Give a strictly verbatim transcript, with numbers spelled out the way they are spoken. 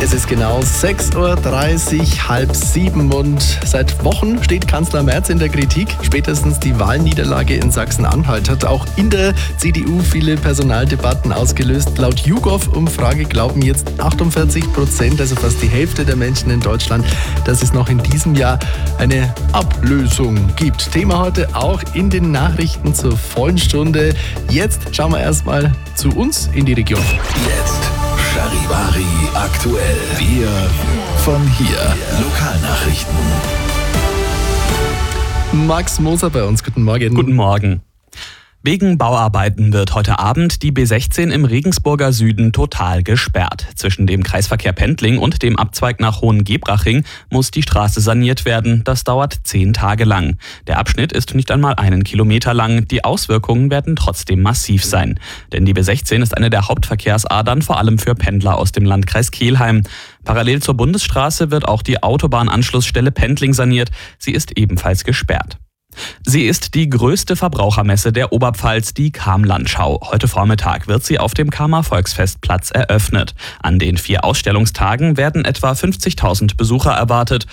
Es ist genau sechs Uhr dreißig, halb sieben und seit Wochen steht Kanzler Merz in der Kritik. Spätestens die Wahlniederlage in Sachsen-Anhalt hat auch in der C D U viele Personaldebatten ausgelöst. Laut YouGov-Umfrage glauben jetzt achtundvierzig Prozent, also fast die Hälfte der Menschen in Deutschland, dass es noch in diesem Jahr eine Ablösung gibt. Thema heute auch in den Nachrichten zur vollen Stunde. Jetzt schauen wir erstmal zu uns in die Region. Jetzt Charivari aktuell. Wir von hier. Lokalnachrichten. Max Moser bei uns, guten Morgen. Guten Morgen. Wegen Bauarbeiten wird heute Abend die B sechzehn im Regensburger Süden total gesperrt. Zwischen dem Kreisverkehr Pendling und dem Abzweig nach Hohengebraching muss die Straße saniert werden. Das dauert zehn Tage lang. Der Abschnitt ist nicht einmal einen Kilometer lang. Die Auswirkungen werden trotzdem massiv sein. Denn die B sechzehn ist eine der Hauptverkehrsadern, vor allem für Pendler aus dem Landkreis Kelheim. Parallel zur Bundesstraße wird auch die Autobahnanschlussstelle Pendling saniert. Sie ist ebenfalls gesperrt. Sie ist die größte Verbrauchermesse der Oberpfalz, die Kam-Landschau. Heute Vormittag wird sie auf dem Kamer Volksfestplatz eröffnet. An den vier Ausstellungstagen werden etwa fünfzigtausend Besucher erwartet.